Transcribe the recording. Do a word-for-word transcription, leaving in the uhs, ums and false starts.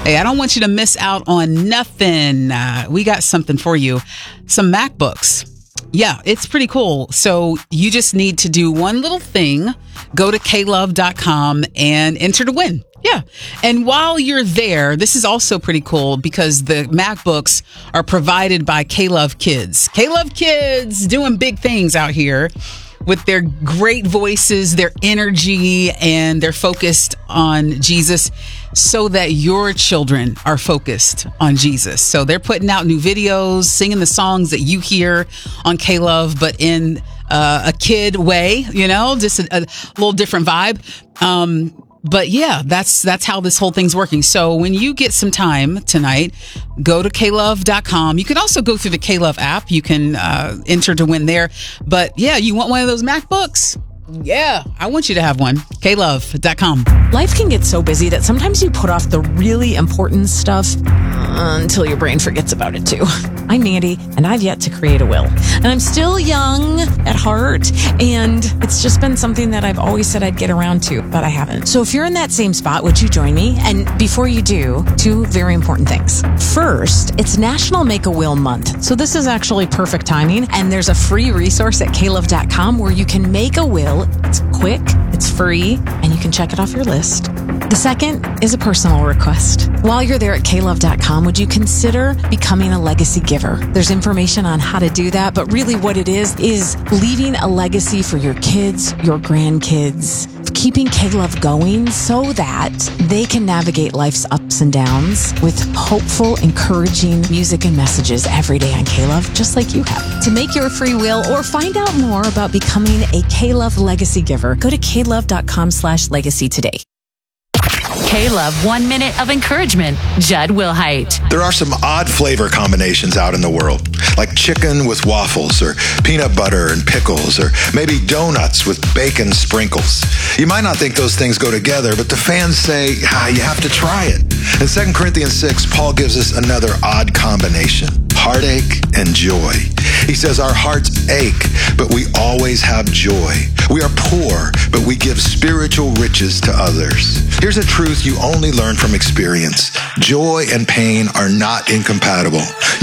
Hey, I don't want you to miss out on nothing. Uh, we got something for you. Some MacBooks. Yeah, it's pretty cool. So you just need to do one little thing. Go to K love dot com and enter to win. Yeah. And while you're there, this is also pretty cool because the MacBooks are provided by K-Love Kids. K-Love Kids doing big things out here with their great voices, their energy, and they're focused on Jesus so that your children are focused on Jesus. So they're putting out new videos, singing the songs that you hear on K-Love, but in uh, a kid way, you know, just a, a little different vibe. Um, But yeah, that's that's how this whole thing's working. So when you get some time tonight, go to K love dot com. You can also go through the K-Love app. You can uh, enter to win there. But yeah, you want one of those MacBooks? Yeah, I want you to have one. K love dot com. Life can get so busy that sometimes you put off the really important stuff uh, until your brain forgets about it too. I'm Mandy, and I've yet to create a will. And I'm still young at heart, and it's just been something that I've always said I'd get around to, but I haven't. So if you're in that same spot, would you join me? And before you do, two very important things. First, it's National Make a Will Month. So this is actually perfect timing, and there's a free resource at K love dot com where you can make a will. It's quick, it's free, and you can check it off your list. The second is a personal request. While you're there at K love dot com, would you consider becoming a legacy giver? There's information on how to do that, but really what it is, is leaving a legacy for your kids, your grandkids, keeping K-Love going so that they can navigate life's ups and downs with hopeful, encouraging music and messages every day on K-Love, just like you have. To make your free will or find out more about becoming a K-Love legacy giver, go to K love dot com slash legacy today. K-Love One Minute of Encouragement, Judd Wilhite. There are some odd flavor combinations out in the world, like chicken with waffles, or peanut butter and pickles, or maybe donuts with bacon sprinkles. You might not think those things go together, but the fans say, ah, you have to try it. In Second Corinthians six, Paul gives us another odd combination, heartache and joy. He says our hearts ache, but we always have joy. We are poor, but we give spiritual riches to others. Here's a truth you only learn from experience. Joy and pain are not incompatible.